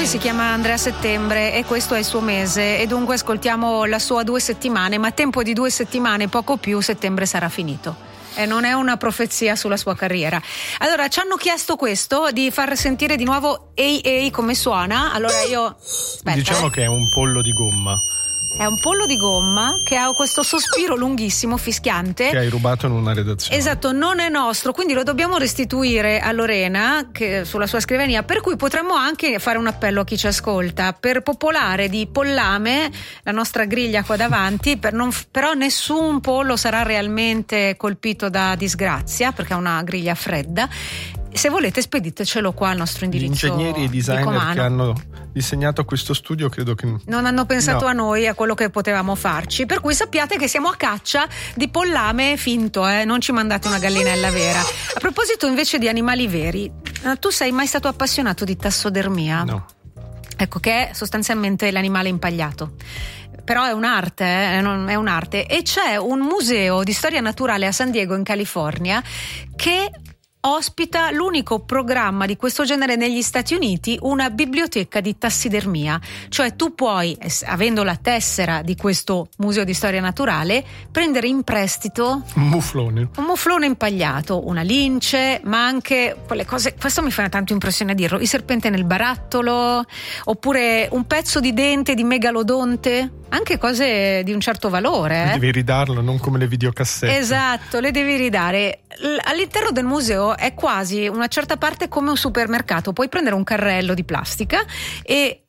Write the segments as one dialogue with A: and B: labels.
A: si chiama Andrea Settembre e questo è il suo mese, e dunque ascoltiamo la sua 2 settimane, ma tempo di 2 settimane, poco più, settembre sarà finito. E non è una profezia sulla sua carriera. Allora, ci hanno chiesto questo, di far sentire di nuovo Ehi Ehi come suona. Allora io... Aspetta,
B: diciamo che è un pollo di gomma.
A: È un pollo di gomma che ha questo sospiro lunghissimo, fischiante.
B: Che hai rubato in una redazione.
A: Esatto, non è nostro, quindi lo dobbiamo restituire a Lorena che, sulla sua scrivania, per cui potremmo anche fare un appello a chi ci ascolta per popolare di pollame la nostra griglia qua davanti, però nessun pollo sarà realmente colpito da disgrazia perché è una griglia fredda. Se volete speditecelo qua al nostro indirizzo.
B: Gli ingegneri e i designer che hanno disegnato questo studio credo che
A: non hanno pensato a noi, a quello che potevamo farci, per cui sappiate che siamo a caccia di pollame finto, non ci mandate una gallinella vera. A proposito invece di animali veri, tu sei mai stato appassionato di tassodermia?
B: No.
A: Ecco, che è sostanzialmente l'animale impagliato. Però è un'arte, è un'arte, e c'è un museo di storia naturale a San Diego in California che ospita l'unico programma di questo genere negli Stati Uniti, una biblioteca di tassidermia. Cioè tu puoi, avendo la tessera di questo museo di storia naturale, prendere in prestito
B: un muflone
A: impagliato, una lince, ma anche quelle cose, questo mi fa tanto impressione a dirlo, il serpente nel barattolo, oppure un pezzo di dente di megalodonte, anche cose di un certo valore.
B: Devi ridarlo, non come le videocassette.
A: Esatto, le devi ridare. All'interno del museo è quasi una certa parte come un supermercato, puoi prendere un carrello di plastica e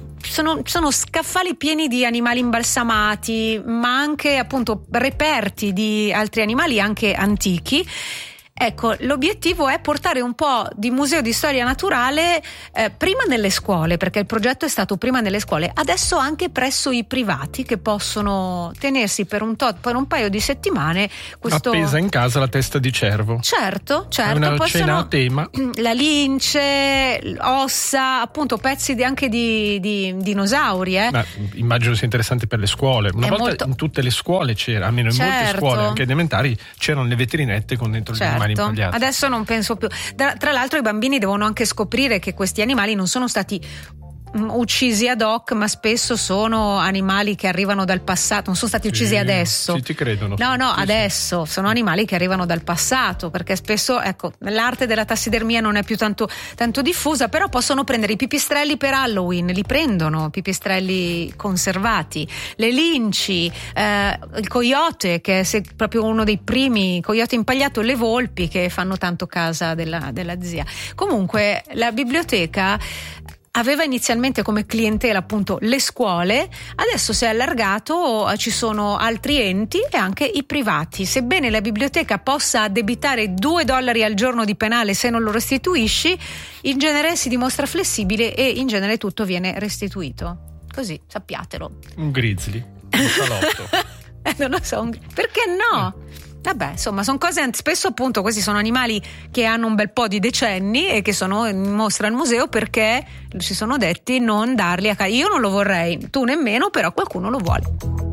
A: sono scaffali pieni di animali imbalsamati, ma anche appunto reperti di altri animali anche antichi. Ecco, l'obiettivo è portare un po' di museo di storia naturale prima nelle scuole, perché il progetto è stato prima nelle scuole, adesso anche presso i privati che possono tenersi per un paio di settimane questo...
B: appesa in casa la testa di cervo.
A: Certo,
B: è una cena a tema.
A: La lince, ossa, appunto pezzi anche di dinosauri.
B: Ma immagino sia interessante per le scuole. Una volta in tutte le scuole c'era, almeno in molte scuole anche elementari, c'erano le vetrinette con dentro gli animali impagliati.
A: Adesso non penso più. Tra l'altro i bambini devono anche scoprire che questi animali non sono stati uccisi ad hoc, ma spesso sono animali che arrivano dal passato, non sono stati uccisi adesso.
B: Sì, ti credono.
A: No, adesso sono animali che arrivano dal passato, perché spesso, ecco, l'arte della tassidermia non è più tanto diffusa, però possono prendere i pipistrelli per Halloween, li prendono, pipistrelli conservati, le linci, il coyote, che è proprio uno dei primi, coyote impagliato, le volpi che fanno tanto casa della zia. Comunque la biblioteca aveva inizialmente come clientela appunto le scuole, adesso si è allargato, ci sono altri enti e anche i privati. Sebbene la biblioteca possa addebitare $2 al giorno di penale se non lo restituisci, in genere si dimostra flessibile e in genere tutto viene restituito. Così, sappiatelo.
B: Un grizzly, un salotto.
A: Non lo so, perché no? Vabbè, insomma, sono cose, spesso appunto questi sono animali che hanno un bel po' di decenni e che sono in mostra al museo perché ci sono detti non darli a casa. Io non lo vorrei, tu nemmeno, però qualcuno lo vuole.